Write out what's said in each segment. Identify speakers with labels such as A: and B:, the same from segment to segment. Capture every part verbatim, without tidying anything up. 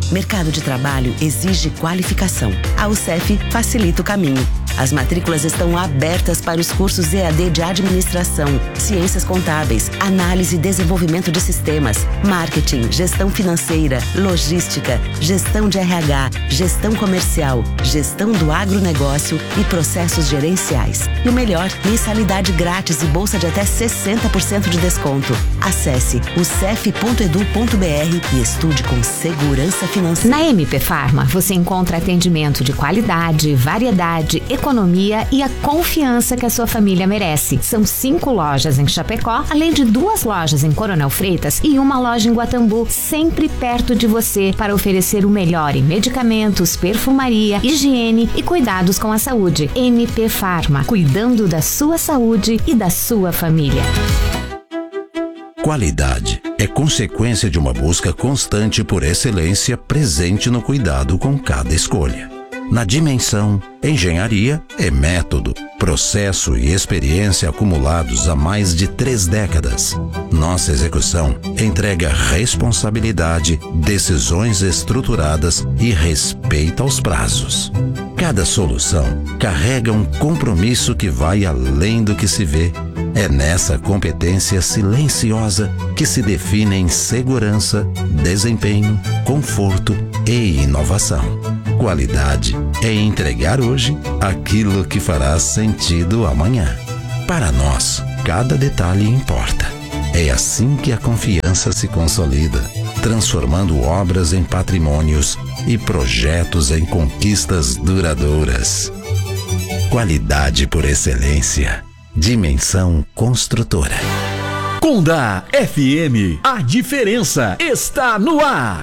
A: Mercado de trabalho exige qualificação. A UCEF facilita o caminho. As matrículas estão abertas para os cursos E A D de Administração, Ciências Contábeis, Análise e Desenvolvimento de Sistemas, Marketing, Gestão Financeira, Logística, Gestão de R H, Gestão Comercial, Gestão do Agronegócio e Processos Gerenciais. E o melhor, mensalidade grátis e bolsa de até sessenta por cento de desconto. Acesse u c e f ponto edu ponto b r e estude com segurança financeira.
B: Na M P Pharma, você encontra atendimento de qualidade, variedade, economia e a confiança que a sua família merece. São cinco lojas em Chapecó, além de duas lojas em Coronel Freitas e uma loja em Guatambu, sempre perto de você para oferecer o melhor em medicamentos, perfumaria, higiene e cuidados com a saúde. M P Pharma, cuidando da sua saúde e da sua família.
C: Qualidade é consequência de uma busca constante por excelência presente no cuidado com cada escolha. Na Dimensão, engenharia é método, processo e experiência acumulados há mais de três décadas. Nossa execução entrega responsabilidade, decisões estruturadas e respeito aos prazos. Cada solução carrega um compromisso que vai além do que se vê. É nessa competência silenciosa que se definem segurança, desempenho, conforto e inovação. Qualidade é entregar hoje aquilo que fará sentido amanhã. Para nós, cada detalhe importa. É assim que a confiança se consolida, transformando obras em patrimônios e projetos em conquistas duradouras. Qualidade por excelência. Dimensão Construtora.
D: Conda F M, a diferença está no ar.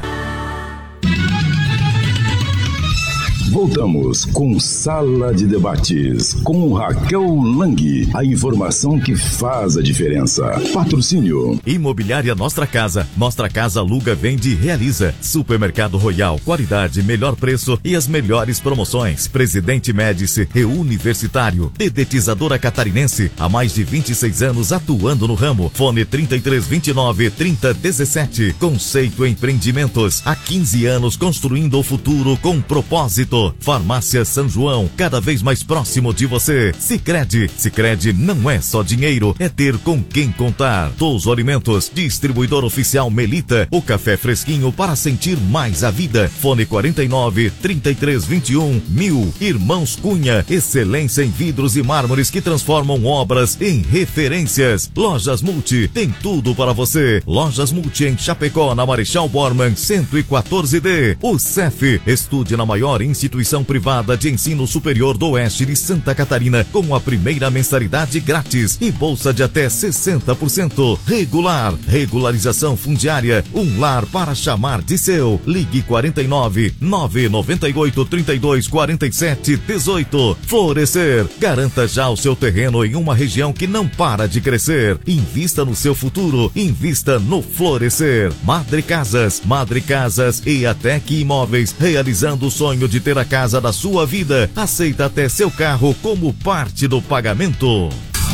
E: Voltamos com Sala de Debates, com Raquel Lang. A informação que faz a diferença. Patrocínio.
D: Imobiliária Nostra Casa. Nostra Casa aluga, vende e realiza. Supermercado Royal. Qualidade, melhor preço e as melhores promoções. Presidente Médici e Universitário. Dedetizadora Catarinense. Há mais de vinte e seis anos atuando no ramo. Fone trinta e três, vinte e nove, trinta, dezessete. Conceito Empreendimentos. Há quinze anos construindo o futuro com propósito. Farmácia São João, cada vez mais próximo de você. Sicredi, Sicredi não é só dinheiro, é ter com quem contar. Touso Alimentos, distribuidor oficial Melita, o café fresquinho para sentir mais a vida. Fone quarenta e nove, trinta e três, vinte e um, mil. Irmãos Cunha, excelência em vidros e mármores que transformam obras em referências. Lojas Multi, tem tudo para você. Lojas Multi em Chapecó, na Marechal Bormann, cento e quatorze D. O C E F, estude na maior instituição Instituição privada de ensino superior do oeste de Santa Catarina, com a primeira mensalidade grátis e bolsa de até sessenta por cento. Regular, regularização fundiária, um lar para chamar de seu. Ligue quarenta e nove, nove nove oito, trinta e dois, quarenta e sete, dezoito. Florescer, garanta já o seu terreno em uma região que não para de crescer. Invista no seu futuro, invista no Florescer. Madre Casas, Madre Casas e Atec Imóveis, realizando o sonho de ter a casa da sua vida. Aceita até seu carro como parte do pagamento.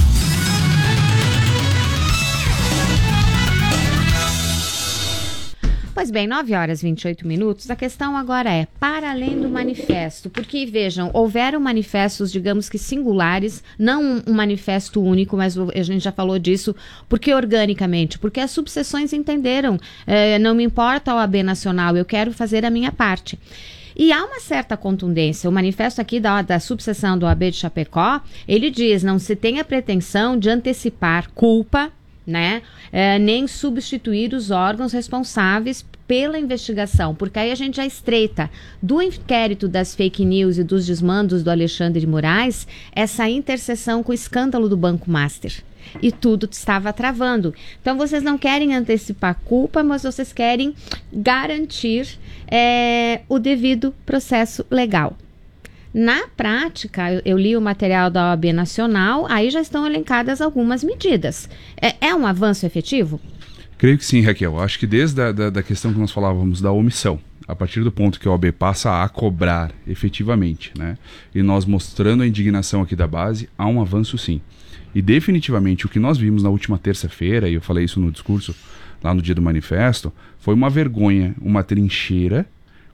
B: Pois bem, nove horas e vinte e oito minutos. A questão agora é, para além do manifesto, porque, vejam, houveram manifestos, digamos que singulares, não um manifesto único, mas a gente já falou disso, porque organicamente, porque as subseções entenderam, eh, não me importa a O A B nacional, eu quero fazer a minha parte. E há uma certa contundência. O manifesto aqui da, da subseção do O A B de Chapecó, ele diz, não se tem a pretensão de antecipar culpa, né, é, nem substituir os órgãos responsáveis pela investigação, porque aí a gente já estreita do inquérito das fake news e dos desmandos do Alexandre de Moraes, essa interseção com o escândalo do Banco Master. E tudo estava travando. Então vocês não querem antecipar culpa, mas vocês querem garantir é, o devido processo legal. Na prática, eu, eu li o material da O A B Nacional, aí já estão elencadas algumas medidas. É, é um avanço efetivo?
F: Creio que sim, Raquel. Acho que desde a da, da questão que nós falávamos da omissão, a partir do ponto que a O A B passa a cobrar efetivamente, né, e nós mostrando a indignação aqui da base, há um avanço sim. E definitivamente o que nós vimos na última terça-feira, e eu falei isso no discurso lá no dia do manifesto, foi uma vergonha, uma trincheira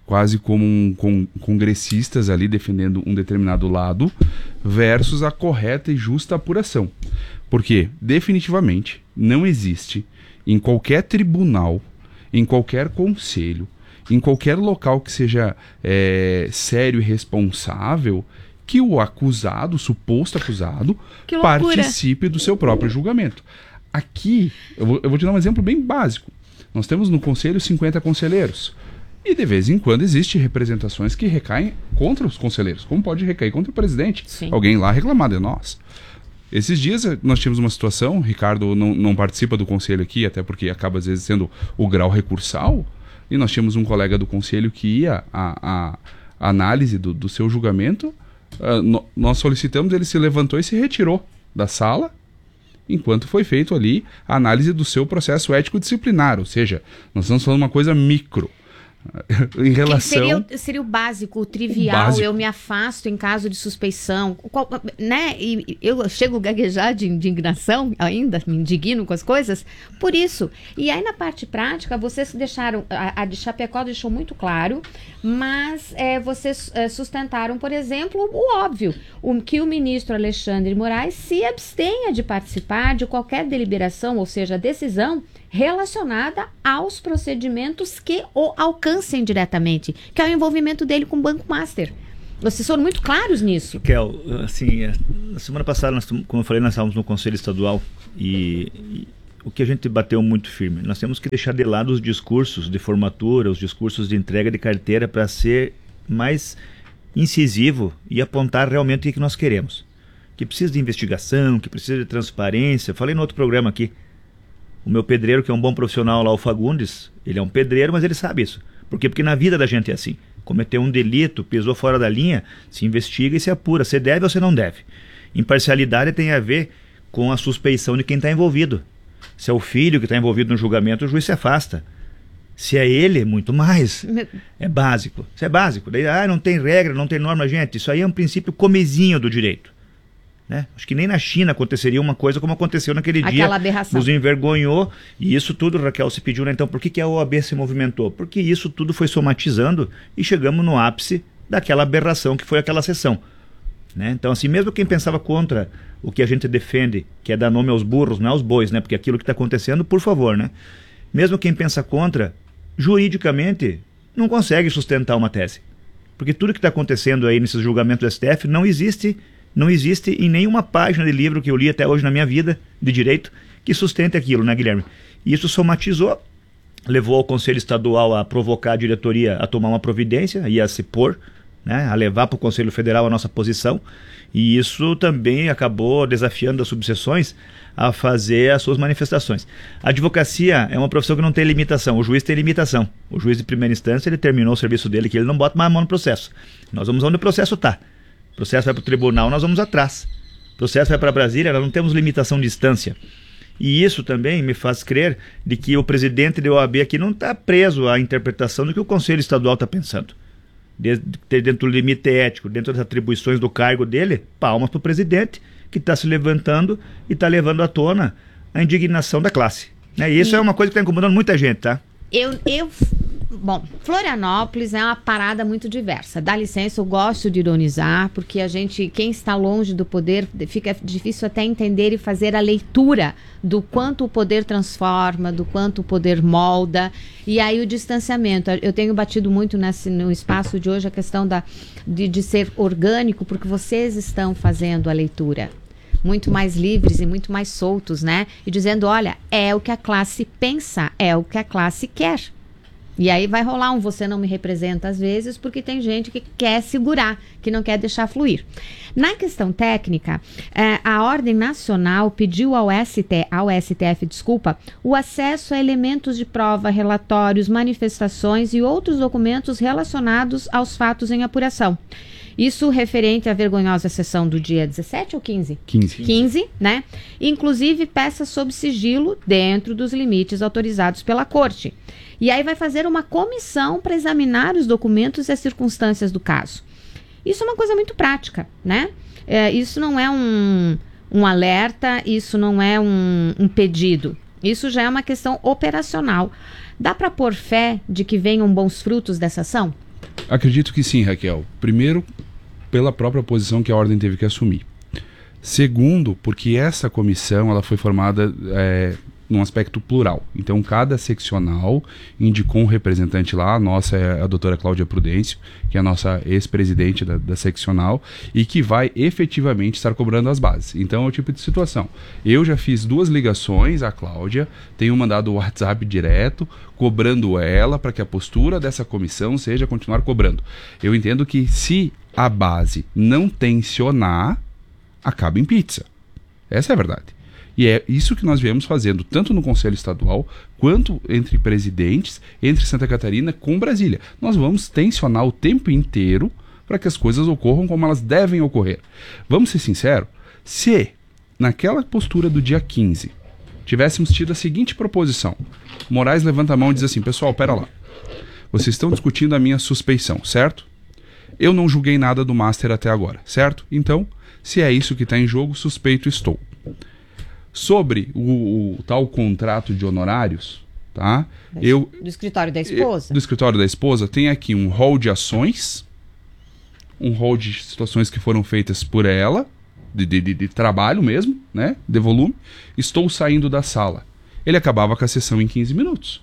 F: quase como um, com, congressistas ali defendendo um determinado lado, versus a correta e justa apuração. Porque, definitivamente, não existe em qualquer tribunal, em qualquer conselho, em qualquer local que seja é, sério e responsável, que o acusado, o suposto acusado, participe do seu próprio julgamento. Aqui, eu vou, eu vou te dar um exemplo bem básico. Nós temos no conselho cinquenta conselheiros. E de vez em quando existem representações que recaem contra os conselheiros. Como pode recair contra o presidente?
B: Sim.
F: Alguém lá reclamar de nós. Esses dias nós tivemos uma situação, o Ricardo não, não participa do conselho aqui, até porque acaba às vezes sendo o grau recursal, e nós tínhamos um colega do conselho que ia à, à análise do, do seu julgamento. Uh, no, nós solicitamos, ele se levantou e se retirou da sala, enquanto foi feito ali a análise do seu processo ético-disciplinar, ou seja, nós estamos falando uma coisa micro. Em relação...
B: Seria, seria o básico, o trivial, o básico. Eu me afasto em caso de suspeição, qual, né? E eu chego a gaguejar de indignação ainda, me indigno com as coisas, por isso. E aí na parte prática, vocês deixaram, a, a de Chapecó deixou muito claro, mas é, vocês é, sustentaram, por exemplo, o óbvio, o, que o ministro Alexandre Moraes se abstenha de participar de qualquer deliberação, ou seja, decisão relacionada aos procedimentos que o alcancem diretamente, que é o envolvimento dele com o Banco Master. Vocês foram muito claros nisso.
G: Kel, assim, na semana passada, nós, como eu falei, nós estávamos no Conselho Estadual e, e o que a gente bateu muito firme, nós temos que deixar de lado os discursos de formatura, os discursos de entrega de carteira para ser mais incisivo e apontar realmente o que nós queremos. Que precisa de investigação, que precisa de transparência. Falei no outro programa aqui, o meu pedreiro, que é um bom profissional lá, o Fagundes, ele é um pedreiro, mas ele sabe isso. Por quê? Porque na vida da gente é assim. Cometeu um delito, pisou fora da linha, se investiga e se apura. Você deve ou você não deve. Imparcialidade tem a ver com a suspeição de quem está envolvido. Se é o filho que está envolvido no julgamento, o juiz se afasta. Se é ele, muito mais. É básico. Isso é básico. Daí, ah, não tem regra, não tem norma. Gente, isso aí é um princípio comezinho do direito. Né? Acho que nem na China aconteceria uma coisa como aconteceu naquele
B: Aquela
G: dia.
B: Aberração.
G: Nos envergonhou. E isso tudo, Raquel, se pediu, né? Então, por que, que a O A B se movimentou? Porque isso tudo foi somatizando e chegamos no ápice daquela aberração que foi aquela sessão. Né? Então, assim, mesmo quem pensava contra o que a gente defende, que é dar nome aos burros, não aos bois, né? Porque aquilo que está acontecendo, por favor, né? Mesmo quem pensa contra, juridicamente, não consegue sustentar uma tese. Porque tudo que está acontecendo aí nesses julgamentos do S T F não existe... Não existe em nenhuma página de livro que eu li até hoje na minha vida, de direito, que sustente aquilo, né, Guilherme? E isso somatizou, levou ao Conselho Estadual a provocar a diretoria a tomar uma providência e a se pôr, né, a levar para o Conselho Federal a nossa posição. E isso também acabou desafiando as subseções a fazer as suas manifestações. A advocacia é uma profissão que não tem limitação, o juiz tem limitação. O juiz de primeira instância, ele terminou o serviço dele, que ele não bota mais a mão no processo. Nós vamos onde o processo está. O processo vai para o tribunal, nós vamos atrás. O processo vai para Brasília, nós não temos limitação de distância. E isso também me faz crer de que o presidente da O A B aqui não está preso à interpretação do que o Conselho Estadual está pensando. Dentro do limite ético, dentro das atribuições do cargo dele, palmas para o presidente, que está se levantando e está levando à tona a indignação da classe. Né? E isso e... é uma coisa que está incomodando muita gente, tá?
B: Eu... eu... Bom, Florianópolis é uma parada muito diversa. Dá licença, eu gosto de ironizar, porque a gente, quem está longe do poder, fica difícil até entender e fazer a leitura do quanto o poder transforma, do quanto o poder molda, e aí o distanciamento. Eu tenho batido muito nesse, no espaço de hoje a questão da, de, de ser orgânico, porque vocês estão fazendo a leitura muito mais livres e muito mais soltos, né? E dizendo, olha, é o que a classe pensa, é o que a classe quer. E aí vai rolar um você não me representa às vezes, porque tem gente que quer segurar, que não quer deixar fluir. Na questão técnica, eh, a Ordem Nacional pediu ao, S T, ao S T F, desculpa, o acesso a elementos de prova, relatórios, manifestações e outros documentos relacionados aos fatos em apuração. Isso referente à vergonhosa sessão do dia dezessete ou quinze?
F: quinze.
B: quinze, né? Inclusive peças sob sigilo dentro dos limites autorizados pela Corte. E aí vai fazer uma comissão para examinar os documentos e as circunstâncias do caso. Isso é uma coisa muito prática, né? É, isso não é um, um alerta, isso não é um, um pedido. Isso já é uma questão operacional. Dá para pôr fé de que venham bons frutos dessa ação?
F: Acredito que sim, Raquel. Primeiro, pela própria posição que a ordem teve que assumir. Segundo, porque essa comissão ela foi formada é, num aspecto plural. Então, cada seccional indicou um representante lá. A nossa é a doutora Cláudia Prudêncio, que é a nossa ex-presidente da, da seccional, e que vai efetivamente estar cobrando as bases. Então, é o tipo de situação. Eu já fiz duas ligações à Cláudia, tenho mandado o WhatsApp direto, cobrando ela para que a postura dessa comissão seja continuar cobrando. Eu entendo que se a base não tensionar, acaba em pizza. Essa é a verdade. E é isso que nós viemos fazendo, tanto no Conselho Estadual, quanto entre presidentes, entre Santa Catarina com Brasília. Nós vamos tensionar o tempo inteiro para que as coisas ocorram como elas devem ocorrer. Vamos ser sinceros, se naquela postura do dia quinze tivéssemos tido a seguinte proposição, Moraes levanta a mão e diz assim, pessoal, pera lá, vocês estão discutindo a minha suspeição, certo? Eu não julguei nada do Master até agora, certo? Então, se é isso que está em jogo, suspeito estou. Sobre o, o tal contrato de honorários, tá?
B: Do,
F: eu,
B: do escritório da esposa?
F: Do escritório da esposa, tem aqui um rol de ações, um rol de situações que foram feitas por ela, de, de, de, de trabalho mesmo, né? De volume. Estou saindo da sala. Ele acabava com a sessão em quinze minutos.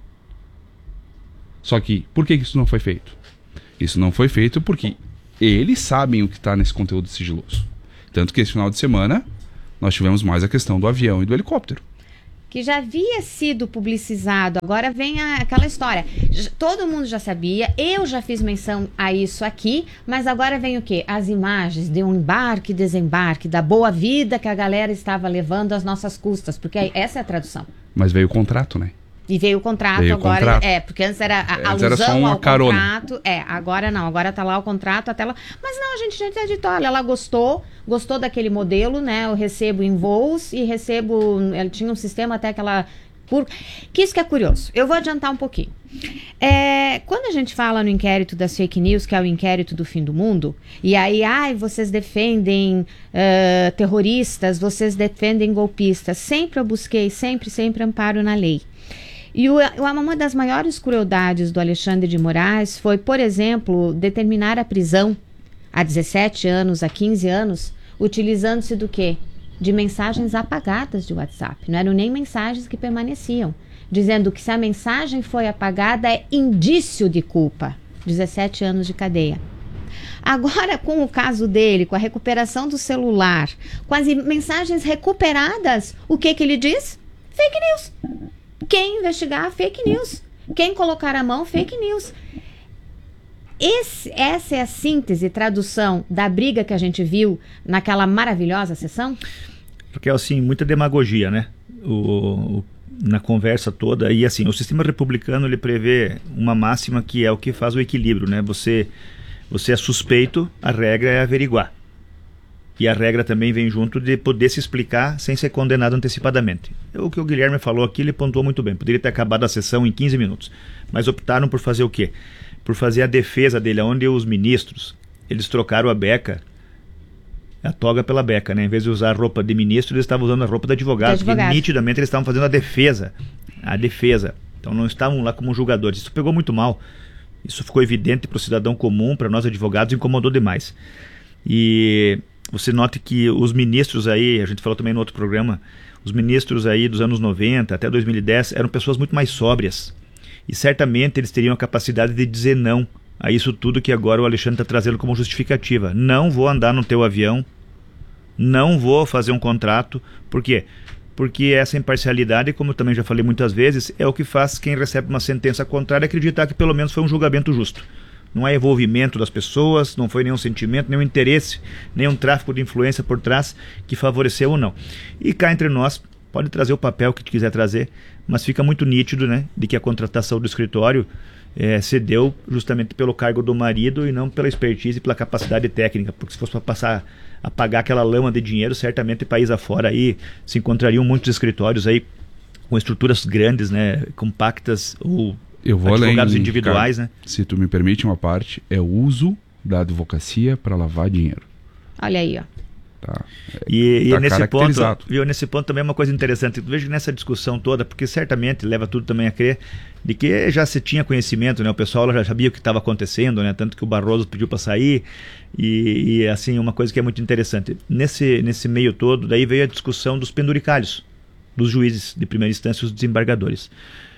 F: Só que, por que isso não foi feito? Isso não foi feito porque eles sabem o que está nesse conteúdo sigiloso. Tanto que esse final de semana nós tivemos mais a questão do avião e do helicóptero.
B: Que já havia sido publicizado, agora vem a, aquela história. J- todo mundo já sabia, eu já fiz menção a isso aqui, mas agora vem o quê? As imagens de um embarque e desembarque, da boa vida que a galera estava levando às nossas custas, porque essa é a tradução.
F: Mas veio o contrato, né?
B: E veio o contrato
F: veio
B: agora,
F: o contrato.
B: é, porque antes era a
F: antes
B: alusão
F: era só uma
B: ao
F: carona.
B: contrato, é, agora não, agora tá lá o contrato, até lá, mas não, a gente já acreditou, olha, ela gostou, gostou daquele modelo, né, eu recebo em voos e recebo, ela tinha um sistema até aquela, por, que isso que é curioso, eu vou adiantar um pouquinho. É, quando a gente fala no inquérito das fake news, que é o inquérito do fim do mundo, e aí, ai, vocês defendem uh, terroristas, vocês defendem golpistas, sempre eu busquei, sempre, sempre amparo na lei. E o, uma das maiores crueldades do Alexandre de Moraes foi, por exemplo, determinar a prisão há dezessete anos, há quinze anos, utilizando-se do quê? De mensagens apagadas de WhatsApp. Não eram nem mensagens que permaneciam. Dizendo que se a mensagem foi apagada é indício de culpa. dezessete anos de cadeia. Agora, com o caso dele, com a recuperação do celular, com as mensagens recuperadas, o que que ele diz? Fake news. Quem investigar, fake news. Quem colocar a mão, fake news. Esse, essa é a síntese, tradução da briga que a gente viu naquela maravilhosa sessão?
G: Porque, assim, muita demagogia, né? O, o, na conversa toda. E, assim, o sistema republicano, ele prevê uma máxima que é o que faz o equilíbrio, né? Você, você é suspeito, a regra é averiguar. E a regra também vem junto de poder se explicar sem ser condenado antecipadamente. O que o Guilherme falou aqui, ele pontuou muito bem. Poderia ter acabado a sessão em quinze minutos. Mas optaram por fazer o quê? Por fazer a defesa dele, onde os ministros, eles trocaram a beca, a toga pela beca, né? Em vez de usar a roupa de ministro, eles estavam usando a roupa de advogado.
B: De advogado.
G: Porque nitidamente eles estavam fazendo a defesa. A defesa. Então não estavam lá como julgadores. Isso pegou muito mal. Isso ficou evidente para o cidadão comum, para nós advogados, incomodou demais. E você note que os ministros aí, a gente falou também no outro programa, os ministros aí dos anos noventa até dois mil e dez eram pessoas muito mais sóbrias. E certamente eles teriam a capacidade de dizer não a isso tudo que agora o Alexandre está trazendo como justificativa. Não vou andar no teu avião, não vou fazer um contrato. Por quê? Porque essa imparcialidade, como eu também já falei muitas vezes, é o que faz quem recebe uma sentença contrária acreditar que pelo menos foi um julgamento justo. Não há envolvimento das pessoas, não foi nenhum sentimento, nenhum interesse, nenhum tráfico de influência por trás que favoreceu ou não. E cá entre nós, pode trazer o papel que quiser trazer, mas fica muito nítido, né, de que a contratação do escritório é, se deu justamente pelo cargo do marido e não pela expertise e pela capacidade técnica, porque se fosse para passar a pagar aquela lama de dinheiro, certamente país afora aí se encontrariam muitos escritórios aí com estruturas grandes, né, compactas ou
F: Eu vou
G: advogados
F: além,
G: individuais,
F: Ricardo,
G: né?
F: Se tu me permite uma parte, é o uso da advocacia para lavar dinheiro.
B: Olha aí, ó.
F: Tá,
G: e,
F: tá
G: e nesse ponto, viu, nesse ponto também é uma coisa interessante. Eu vejo nessa discussão toda, porque certamente leva tudo também a crer de que já se tinha conhecimento, né? O pessoal já sabia o que estava acontecendo, né? Tanto que o Barroso pediu para sair e, e assim, uma coisa que é muito interessante. Nesse, nesse meio todo, daí veio a discussão dos penduricalhos, dos juízes de primeira instância, os desembargadores.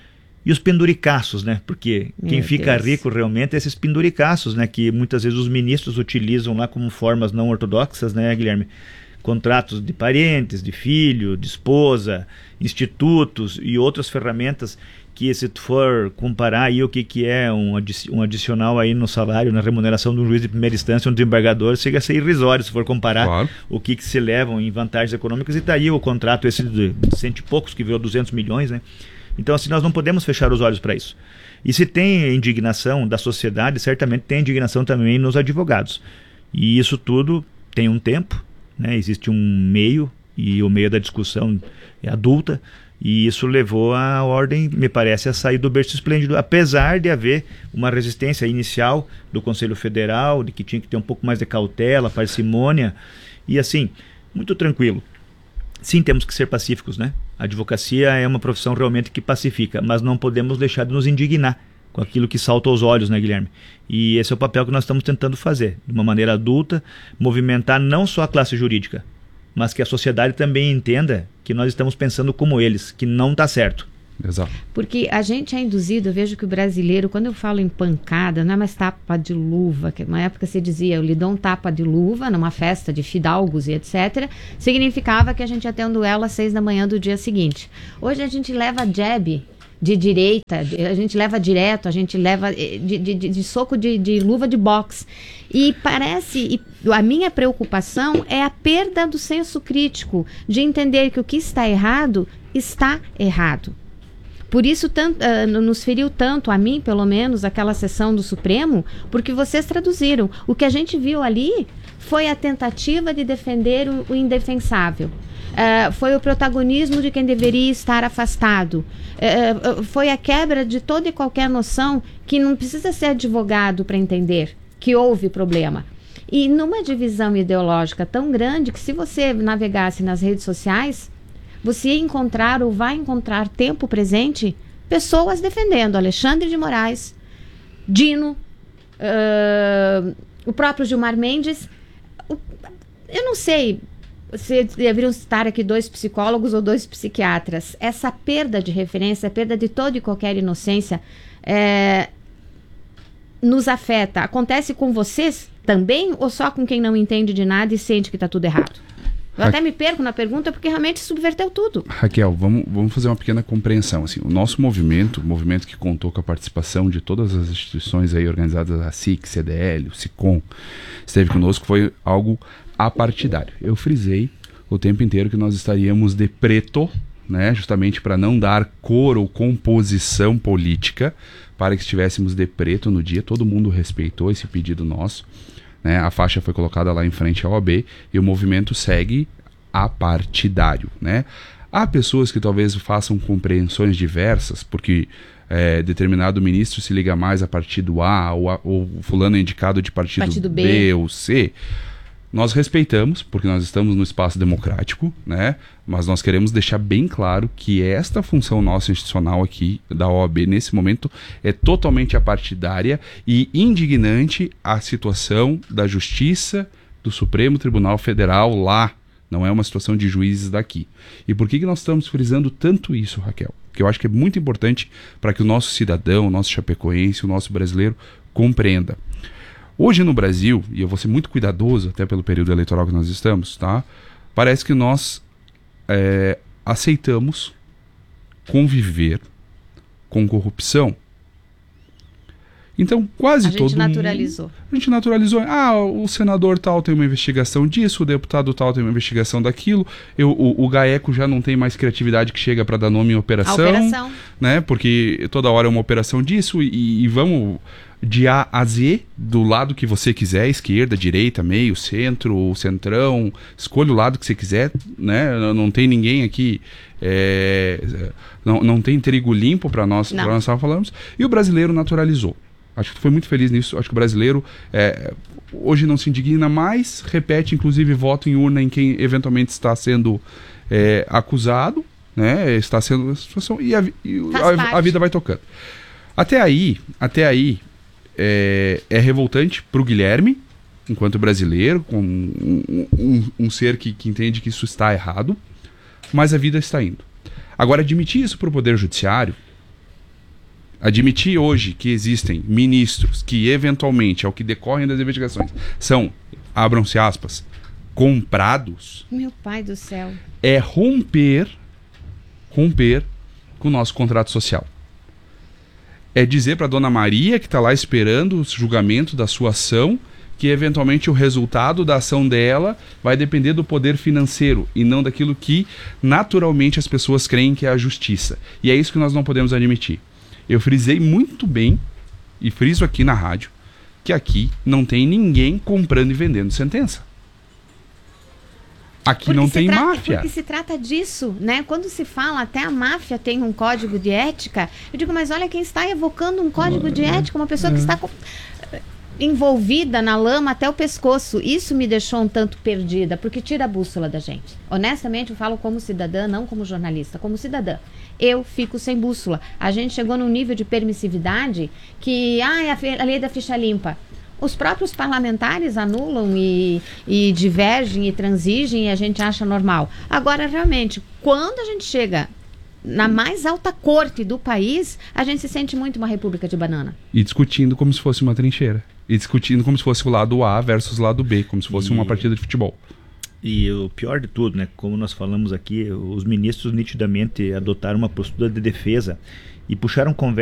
G: E os penduricaços, né? Porque quem
B: Meu
G: fica
B: Deus.
G: rico realmente é esses penduricaços, né? Que muitas vezes os ministros utilizam lá como formas não ortodoxas, né, Guilherme? Contratos de parentes, de filho, de esposa, institutos e outras ferramentas que, se tu for comparar aí o que, que é um, adi- um adicional aí no salário, na remuneração de um juiz de primeira instância, um desembargador, chega a ser irrisório se for comparar
F: Claro.
G: o que, que se levam em vantagens econômicas. E tá aí o contrato esse de cento e poucos, que virou duzentos milhões, né? Então, assim, nós não podemos fechar os olhos para isso. E se tem indignação da sociedade, certamente tem indignação também nos advogados. E isso tudo tem um tempo, né? Existe um meio, e o meio da discussão é adulta, e isso levou a ordem, me parece, a sair do berço esplêndido, apesar de haver uma resistência inicial do Conselho Federal, de que tinha que ter um pouco mais de cautela, parcimônia, e assim, muito tranquilo. Sim, temos que ser pacíficos, né? A advocacia é uma profissão realmente que pacifica, mas não podemos deixar de nos indignar com aquilo que salta aos olhos, né, Guilherme? E esse é o papel que nós estamos tentando fazer, de uma maneira adulta, movimentar não só a classe jurídica, mas que a sociedade também entenda que nós estamos pensando como eles, que não está certo.
F: Exato.
B: Porque a gente é induzido, eu vejo que o brasileiro, quando eu falo em pancada, não é mais tapa de luva, que na época se dizia, eu lhe dou um tapa de luva numa festa de fidalgos e etcétera, significava que a gente ia ter um duelo às seis da manhã do dia seguinte. Hoje a gente leva jab de direita, a gente leva direto, a gente leva de, de, de, de soco de, de luva de boxe. E parece, e a minha preocupação é a perda do senso crítico, de entender que o que está errado, está errado. Por isso tanto, uh, nos feriu tanto, a mim pelo menos, aquela sessão do Supremo, porque vocês traduziram. O que a gente viu ali foi a tentativa de defender o, o indefensável. Uh, foi o protagonismo de quem deveria estar afastado. Uh, uh, foi a quebra de toda e qualquer noção que não precisa ser advogado para entender que houve problema. E numa divisão ideológica tão grande que, se você navegasse nas redes sociais, você ia encontrar ou vai encontrar tempo presente pessoas defendendo Alexandre de Moraes, Dino, uh, o próprio Gilmar Mendes. O, eu não sei se deveriam estar aqui dois psicólogos ou dois psiquiatras. Essa perda de referência, a perda de toda e qualquer inocência, é, nos afeta. Acontece com vocês também ou só com quem não entende de nada e sente que está tudo errado? Eu até me perco na pergunta porque realmente subverteu tudo.
F: Raquel, vamos, vamos fazer uma pequena compreensão. Assim, o nosso movimento, o movimento que contou com a participação de todas as instituições aí organizadas, a S I C, C D L, o SICOM, esteve conosco, foi algo apartidário. Eu frisei o tempo inteiro que nós estaríamos de preto, né, justamente para não dar cor ou composição política, para que estivéssemos de preto no dia. Todo mundo respeitou esse pedido nosso. Né, a faixa foi colocada lá em frente à O A B e o movimento segue apartidário. Né? Há pessoas que talvez façam compreensões diversas, porque é, determinado ministro se liga mais a partido A, ou, a, ou fulano é indicado de partido, partido B. B ou C. Nós respeitamos, porque nós estamos no espaço democrático, né? Mas nós queremos deixar bem claro que esta função nossa institucional aqui da O A B nesse momento é totalmente apartidária e indignante a situação da Justiça do Supremo Tribunal Federal lá. Não é uma situação de juízes daqui. E por que, que nós estamos frisando tanto isso, Raquel? Porque eu acho que é muito importante para que o nosso cidadão, o nosso chapecoense, o nosso brasileiro compreenda. Hoje no Brasil, e eu vou ser muito cuidadoso até pelo período eleitoral que nós estamos, tá? Parece que nós é, aceitamos conviver com corrupção. Então, quase todo mundo... A gente
B: naturalizou.
F: A gente naturalizou. Ah, o senador tal tem uma investigação disso, o deputado tal tem uma investigação daquilo, eu, o, o GAECO já não tem mais criatividade que chega para dar nome em operação. A operação. Né? Porque toda hora é uma operação disso e, e vamos... de A a Z, do lado que você quiser, esquerda, direita, meio, centro, centrão, escolha o lado que você quiser, né? Não tem ninguém aqui, é, não, não tem trigo limpo para nós, para nós falamos, e o brasileiro naturalizou. Acho que tu foi muito feliz nisso. Acho que o brasileiro é, hoje não se indigna mais, repete inclusive voto em urna em quem eventualmente está sendo é, acusado, né? Está sendo situação e, a, e a, a vida vai tocando. Até aí, até aí é, é revoltante para o Guilherme, enquanto brasileiro, com um, um, um ser que, que entende que isso está errado, mas a vida está indo. Agora, admitir isso para o Poder Judiciário, admitir hoje que existem ministros que, eventualmente, ao que decorrem das investigações, são, abram-se aspas, comprados...
B: Meu pai do céu.
F: É romper, romper com o nosso contrato social. É dizer para a dona Maria, que está lá esperando o julgamento da sua ação, que, eventualmente, o resultado da ação dela vai depender do poder financeiro e não daquilo que, naturalmente, as pessoas creem que é a justiça. E é isso que nós não podemos admitir. Eu frisei muito bem, e friso aqui na rádio, que aqui não tem ninguém comprando e vendendo sentença. Aqui porque não tem
B: trata,
F: máfia.
B: Porque se trata disso, né? Quando se fala até a máfia tem um código de ética, eu digo, mas olha quem está evocando um código de ética, uma pessoa que está com... envolvida na lama até o pescoço. Isso me deixou um tanto perdida, porque tira a bússola da gente. Honestamente, eu falo como cidadã, não como jornalista, como cidadã. Eu fico sem bússola. A gente chegou num nível de permissividade que, ah, a lei da ficha limpa. Os próprios parlamentares anulam e, e divergem e transigem e a gente acha normal. Agora, realmente, quando a gente chega na mais alta corte do país, a gente se sente muito uma república de banana.
F: E discutindo como se fosse uma trincheira. E discutindo como se fosse o lado A versus o lado B, como se fosse e... uma partida de futebol.
G: E o pior de tudo, né, como nós falamos aqui, os ministros nitidamente adotaram uma postura de defesa e puxaram conversa